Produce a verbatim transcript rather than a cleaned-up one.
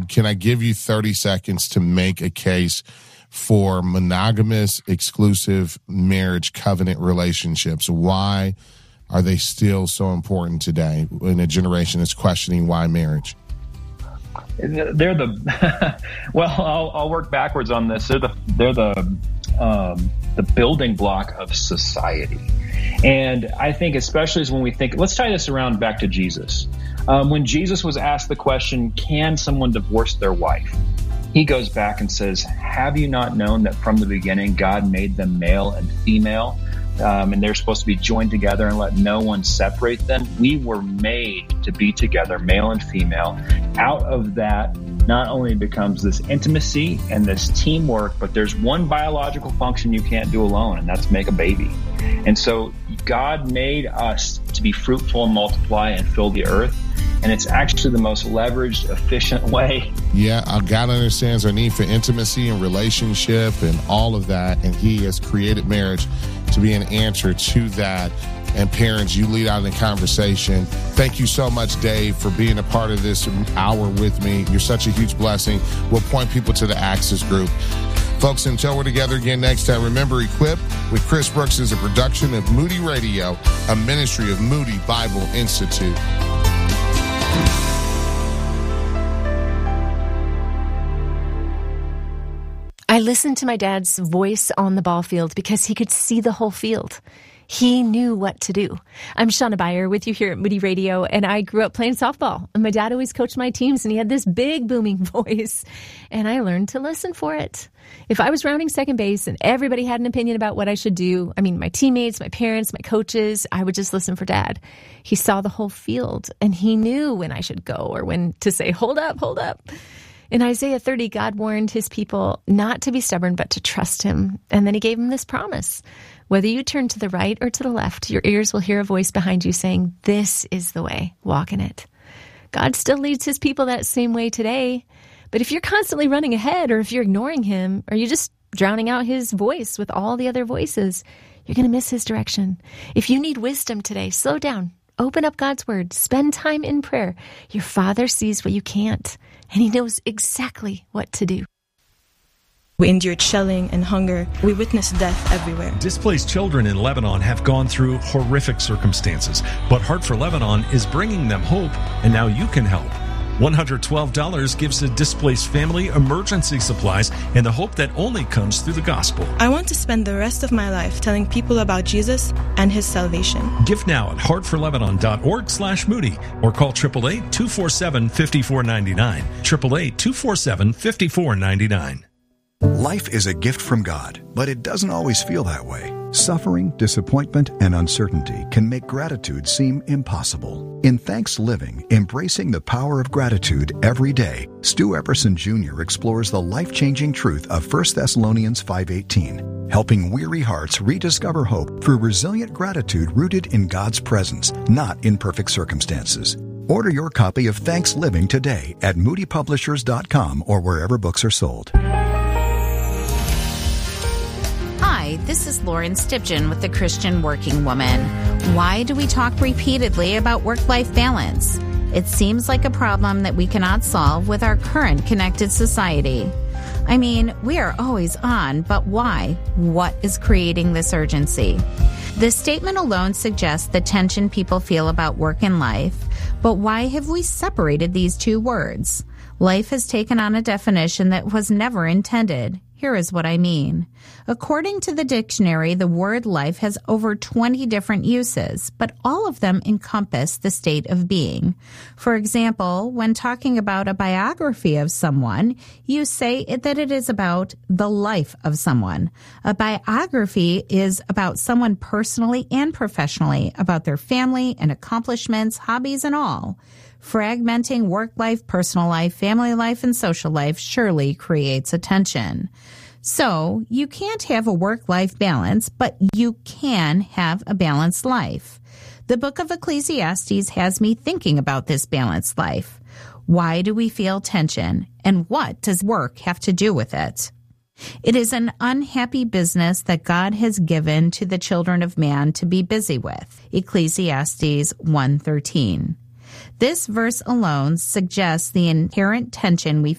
can I give you thirty seconds to make a case for monogamous, exclusive marriage covenant relationships? Why are they still so important today in a generation that's questioning why marriage? They're the well. I'll, I'll work backwards on this. They're the they're the um, the building block of society, and I think especially as when we think. Let's tie this around back to Jesus. Um, when Jesus was asked the question, "Can someone divorce their wife?" He goes back and says, "Have you not known that from the beginning God made them male and female, um, and they're supposed to be joined together and let no one separate them? We were made to be together, male and female." Out of that, not only becomes this intimacy and this teamwork, but there's one biological function you can't do alone, and that's make a baby. And so God made us to be fruitful and multiply and fill the earth. And it's actually the most leveraged, efficient way. Yeah, God understands our need for intimacy and relationship and all of that. And he has created marriage to be an answer to that. And parents, you lead out in the conversation. Thank you so much, Dave, for being a part of this hour with me. You're such a huge blessing. We'll point people to the Access Group. Folks, until we're together again next time, remember, Equip with Chris Brooks is a production of Moody Radio, a ministry of Moody Bible Institute. I listened to my dad's voice on the ball field because he could see the whole field. He knew what to do. I'm Shauna Beyer with you here at Moody Radio, and I grew up playing softball. And my dad always coached my teams, and he had this big booming voice, and I learned to listen for it. If I was rounding second base and everybody had an opinion about what I should do, I mean, my teammates, my parents, my coaches, I would just listen for Dad. He saw the whole field, and he knew when I should go or when to say, hold up, hold up. In Isaiah thirty, God warned his people not to be stubborn, but to trust him. And then he gave him this promise. Whether you turn to the right or to the left, your ears will hear a voice behind you saying, this is the way, walk in it. God still leads his people that same way today. But if you're constantly running ahead, or if you're ignoring him, or you're just drowning out his voice with all the other voices, you're going to miss his direction. If you need wisdom today, slow down. Open up God's word. Spend time in prayer. Your Father sees what you can't, and he knows exactly what to do. We endured shelling and hunger. We witnessed death everywhere. Displaced children in Lebanon have gone through horrific circumstances, but Heart for Lebanon is bringing them hope, and now you can help. one hundred twelve dollars gives a displaced family emergency supplies and the hope that only comes through the gospel. I want to spend the rest of my life telling people about Jesus and his salvation. Give now at heartforlebanon.org slash Moody or call eight eight eight, two four seven, five four nine nine. eight eight eight, two four seven, five four nine nine. Life is a gift from God, but it doesn't always feel that way. Suffering, disappointment, and uncertainty can make gratitude seem impossible. In Thanks Living, Embracing the Power of Gratitude Every Day, Stu Epperson Junior explores the life-changing truth of First Thessalonians five eighteen, helping weary hearts rediscover hope through resilient gratitude rooted in God's presence, not in perfect circumstances. Order your copy of Thanks Living today at moody publishers dot com or wherever books are sold. Hi, this is Lauren Stipchen with the Christian Working Woman. Why do we talk repeatedly about work-life balance? It seems like a problem that we cannot solve with our current connected society. I mean, we are always on, but why? What is creating this urgency? This statement alone suggests the tension people feel about work and life, but why have we separated these two words? Life has taken on a definition that was never intended. Here is what I mean. According to the dictionary, the word life has over twenty different uses, but all of them encompass the state of being. For example, when talking about a biography of someone, you say that it is about the life of someone. A biography is about someone personally and professionally, about their family and accomplishments, hobbies, and all. Fragmenting work life, personal life, family life, and social life surely creates a tension. So, you can't have a work-life balance, but you can have a balanced life. The book of Ecclesiastes has me thinking about this balanced life. Why do we feel tension, and what does work have to do with it? It is an unhappy business that God has given to the children of man to be busy with. Ecclesiastes one thirteen. This verse alone suggests the inherent tension we